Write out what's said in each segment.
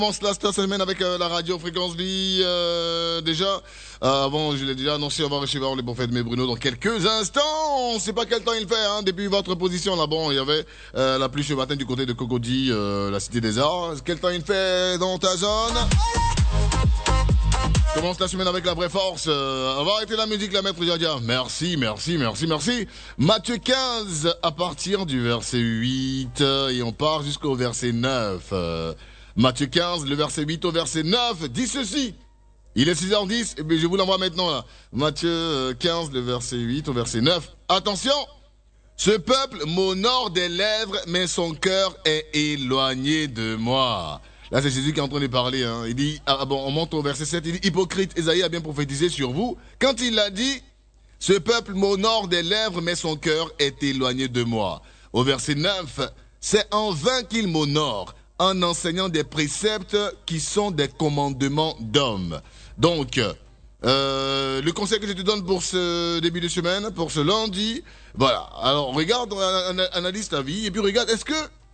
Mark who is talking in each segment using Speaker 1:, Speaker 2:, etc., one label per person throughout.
Speaker 1: commence la semaine avec la radio Fréquence Vie. Déjà, avant, je l'ai déjà annoncé, on va recevoir les prophètes mais Bruno dans quelques instants. On ne sait pas quel temps il fait, hein. Depuis votre position là, bon, il y avait la pluie ce matin du côté de Cocody, la Cité des Arts. Quel temps il fait dans ta zone? Commence la semaine avec la vraie force. On va arrêter la musique, la maître Jadia. Merci. Matthieu 15 à partir du verset 8 et on part jusqu'au verset 9. Matthieu 15, le verset 8 au verset 9 dit ceci. Il est 6h10 et je vous l'envoie maintenant là. Matthieu 15, le verset 8 au verset 9. Attention! Ce peuple m'honore des lèvres, mais son cœur est éloigné de moi. Là, c'est Jésus qui est en train de parler. Hein. Il dit, on monte au verset 7, il dit, hypocrite, Ésaïe a bien prophétisé sur vous. Quand il a dit, ce peuple m'honore des lèvres, mais son cœur est éloigné de moi. Au verset 9, c'est en vain qu'il m'honore, en enseignant des préceptes qui sont des commandements d'hommes. Donc, le conseil que je te donne pour ce début de semaine, pour ce lundi, voilà. Alors, regarde, analyse ta vie, et puis regarde, est-ce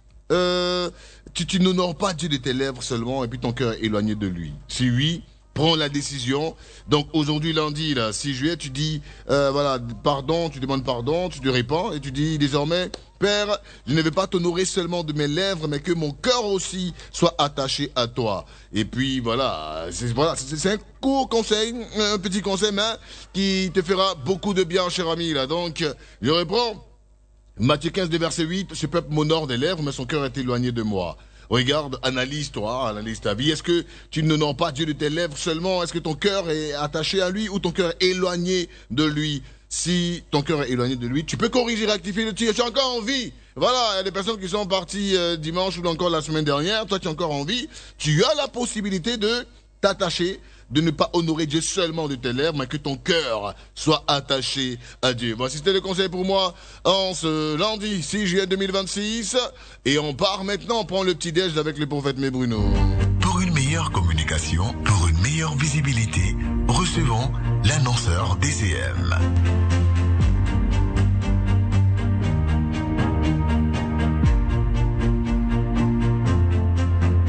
Speaker 1: que tu n'honores pas Dieu de tes lèvres seulement, et puis ton cœur est éloigné de lui? Si oui, prends la décision. Donc, aujourd'hui, lundi, là, 6 juillet, tu dis, voilà, pardon, tu demandes pardon, tu te répands, et tu dis, désormais, Père, je ne vais pas t'honorer seulement de mes lèvres, mais que mon cœur aussi soit attaché à toi. Et puis, voilà, c'est un court conseil, un petit conseil, mais qui te fera beaucoup de bien, cher ami, là. Donc, je reprends. Matthieu 15, verset 8, ce peuple m'honore des lèvres, mais son cœur est éloigné de moi. Regarde, analyse-toi, analyse ta vie. Est-ce que tu n'honores pas Dieu de tes lèvres seulement? Est-ce que ton cœur est attaché à lui ou ton cœur est éloigné de lui? Si ton cœur est éloigné de lui, tu peux corriger, rectifier le tir. Tu as encore envie. Voilà, il y a des personnes qui sont parties dimanche ou encore la semaine dernière. Toi, tu as encore envie. Tu as la possibilité de t'attacher, de ne pas honorer Dieu seulement de tes lèvres, mais que ton cœur soit attaché à Dieu. Voici, c'était le conseil pour moi en ce lundi 6 juillet 2026. Et on part maintenant, on prend le petit déj avec le prophète mais Bruno.
Speaker 2: Pour une meilleure communication, pour une meilleure visibilité, recevons l'annonceur DCM.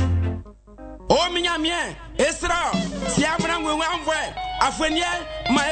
Speaker 3: Oh, minya mien, Esra, si amrangu amwe, afwenye, ma